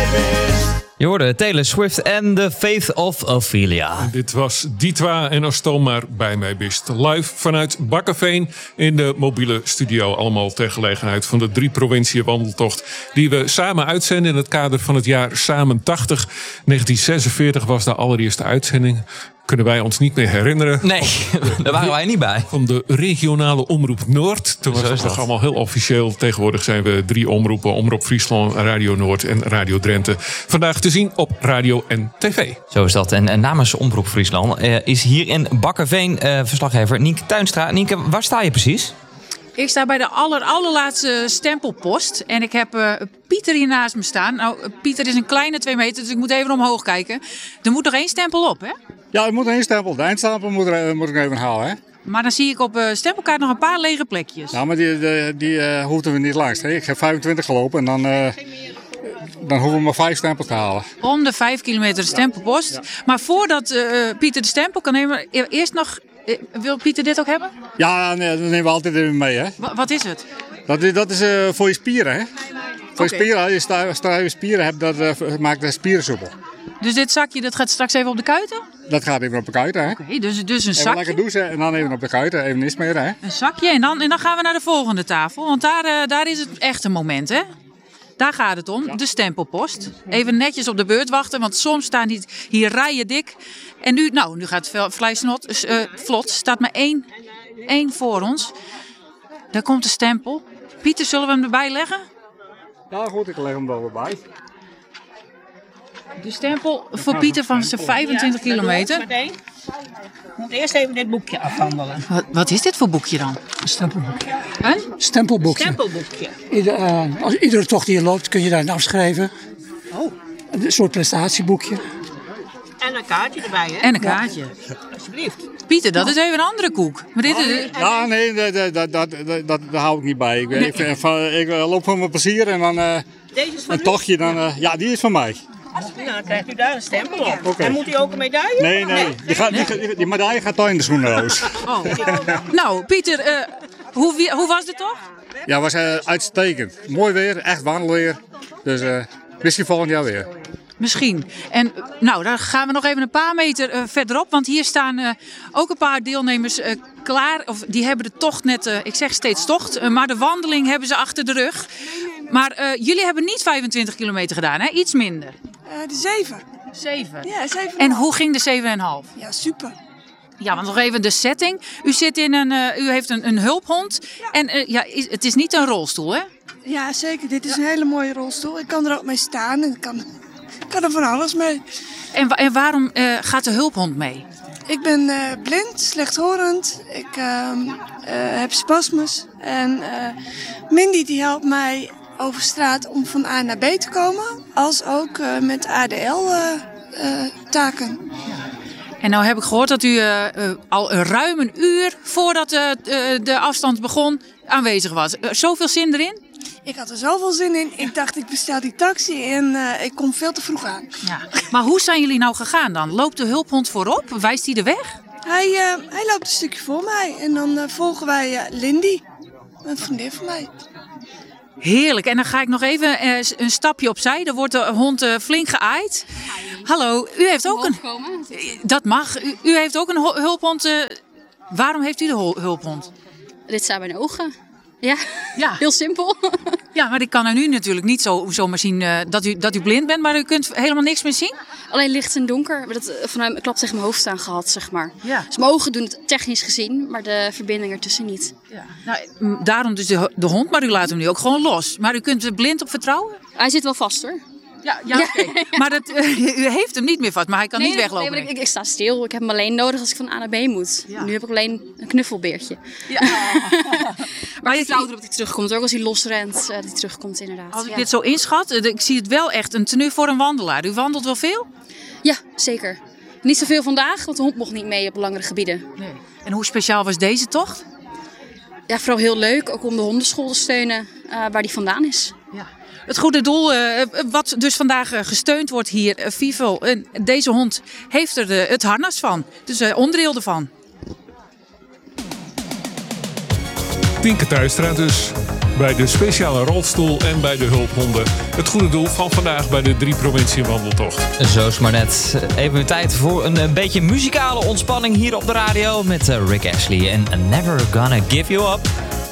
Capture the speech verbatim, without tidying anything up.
Je hoorde Taylor Swift en The Faith of Ophelia. Dit was Dietwa en als Toon maar bij mij bist. Live vanuit Bakkeveen in de mobiele studio. Allemaal ter gelegenheid van de drie provinciën wandeltocht. Die we samen uitzenden in het kader van het jaar Samen tachtig. negentien zesenveertig was de allereerste uitzending. Kunnen wij ons niet meer herinneren. Nee, daar waren wij niet bij. Van de regionale Omroep Noord. Toen was het nog allemaal heel officieel. Tegenwoordig zijn we drie omroepen. Omroep Friesland, Radio Noord en Radio Drenthe. Vandaag te zien op radio en tv. Zo is dat. En, en namens Omroep Friesland uh, is hier in Bakkeveen uh, verslaggever Nienke Tuinstra. Nienke, waar sta je precies? Ik sta bij de aller, allerlaatste stempelpost. En ik heb uh, Pieter hier naast me staan. Nou, Pieter is een kleine twee meter, dus ik moet even omhoog kijken. Er moet nog één stempel op, hè? Ja, er moet één stempel. De eindstempel moet, er, moet ik even halen, hè? Maar dan zie ik op uh, stempelkaart nog een paar lege plekjes. Nou, maar die, die, die uh, hoefden we niet langs. Hè? Ik heb vijfentwintig gelopen en dan, uh, dan hoeven we maar vijf stempels te halen. Om de vijf kilometer stempelpost. Ja. Maar voordat uh, Pieter de stempel kan nemen, eerst nog... Wil Pieter dit ook hebben? Ja, nee, dat nemen we altijd even mee, hè? W- wat is het? Dat is, dat is uh, voor je spieren, hè? Voor je okay. spieren, als je stijve spieren hebt, dat uh, maakt de spieren soepel. Dus dit zakje, dat gaat straks even op de kuiten? Dat gaat even op de kuiten, hè? Oké, okay, dus, dus een even zakje? lekker douchen en dan even op de kuiten, even niets meer, hè? Een zakje en dan, en dan gaan we naar de volgende tafel, want daar, uh, daar is het echte moment, hè? Daar gaat het om, ja. De stempelpost. Even netjes op de beurt wachten, want soms staan die hier rijen dik. En nu, nou, nu gaat het vrij snot, uh, vlot. Staat maar één, één voor ons. Daar komt de stempel. Pieter, zullen we hem erbij leggen? Ja, goed, ik leg hem er wel bij. De stempel voor Pieter van zijn vijfentwintig ja, kilometer. Ik moet eerst even dit boekje afhandelen. Wat, wat is dit voor boekje dan? Een stempelboekje. Een? Stempelboekje. Stempelboekje. Ieder, uh, als iedere tocht die je loopt kun je daarin afschrijven. Oh. Een soort prestatieboekje. En een kaartje erbij, hè? En een kaartje. Ja. Alsjeblieft. Pieter, dat is even een andere koek. Maar dit is... Ja, nee, dat, dat, dat, dat, dat hou ik niet bij. Ik, nee. ik, ik, ik loop voor mijn plezier en dan uh, Deze is van een tochtje. Dan, uh, ja, die is van mij. Nou, dan krijgt u daar een stempel op. Okay. En moet u ook een medaille? Nee, nee. nee. Die, gaat, die, die medaille gaat toch in de schoenendoos. Oh. Nou, Pieter, uh, hoe, wie, hoe was het toch? Ja, het was uh, uitstekend. Mooi weer, echt wandelweer. Dus uh, misschien volgend jaar weer. Misschien. En nou, dan gaan we nog even een paar meter uh, verderop. Want hier staan uh, ook een paar deelnemers uh, klaar. Of die hebben de tocht net, uh, ik zeg steeds tocht. Uh, maar de wandeling hebben ze achter de rug. Maar uh, jullie hebben niet vijfentwintig kilometer gedaan, hè? Iets minder. Uh, de zeven. Zeven? Ja, zeven. En hoe ging de zeven en half? Ja, super. Ja, want nog even de setting. U zit in een, uh, u heeft een, een hulphond. Ja. En uh, ja, het is niet een rolstoel, hè? Ja, zeker. Dit is ja. een hele mooie rolstoel. Ik kan er ook mee staan en ik kan, ik kan er van alles mee. En, en waarom uh, gaat de hulphond mee? Ik ben uh, blind, slechthorend. Ik uh, uh, heb spasmus. En uh, Mindy die helpt mij over straat om van A naar B te komen. Als ook uh, met A D L-taken. Uh, uh, ja. En nou heb ik gehoord dat u uh, uh, al een ruim een uur voordat uh, uh, de afstand begon aanwezig was. Uh, zoveel zin erin? Ik had er zoveel zin in. Ik dacht, ik bestel die taxi en uh, ik kom veel te vroeg aan. Ja. Maar hoe zijn jullie nou gegaan dan? Loopt de hulphond voorop? Wijst hij de weg? Hij, uh, hij loopt een stukje voor mij. En dan uh, volgen wij uh, Lindy, een vriendin van mij. Heerlijk. En dan ga ik nog even uh, een stapje opzij. Dan wordt de hond uh, flink geaaid. Hallo, u heeft ook een... Dat mag. U, u heeft ook een hulphond. Uh... Waarom heeft u de hulphond? Dit zijn mijn ogen. Ja, ja. Heel simpel. Ja, maar ik kan er nu natuurlijk niet zo, zomaar zien uh, dat, u, dat u blind bent, maar u kunt helemaal niks meer zien? Alleen licht en donker. Dat vanuit mijn klap tegen mijn hoofd aan gehad, zeg maar. Ja. Dus mijn ogen doen het technisch gezien, maar de verbinding ertussen niet. Ja. Nou, daarom dus de, de hond, maar u laat hem nu ook gewoon los. Maar u kunt er blind op vertrouwen? Hij zit wel vast hoor. Ja, ja, oké. Okay. Maar dat, uh, u heeft hem niet meer vast, maar hij kan nee, niet weglopen. Nee, ik, ik, ik sta stil. Ik heb hem alleen nodig als ik van A naar B moet. Ja. Nu heb ik alleen een knuffelbeertje. Ja. Maar ik vertrouw erop dat hij terugkomt. Ook als hij losrent, uh, dat hij terugkomt inderdaad. Als ik ja. dit zo inschat, uh, ik zie het wel echt een tenue voor een wandelaar. U wandelt wel veel? Ja, zeker. Niet zoveel vandaag, want de hond mocht niet mee op langere gebieden. Nee. En hoe speciaal was deze tocht? Ja, vooral heel leuk. Ook om de hondenschool te steunen uh, waar die vandaan is. Ja. Het goede doel, uh, wat dus vandaag uh, gesteund wordt hier, uh, Vivo. Uh, deze hond heeft er uh, het harnas van. Dus uh, onderdeel ervan. Nienke Tuinstra dus. bij de speciale rolstoel en bij de hulphonden. Het goede doel van vandaag bij de drie provincie wandeltocht. Zo is maar net. Even weer tijd voor een, een beetje muzikale ontspanning hier op de radio met uh, Rick Astley en Never Gonna Give You Up.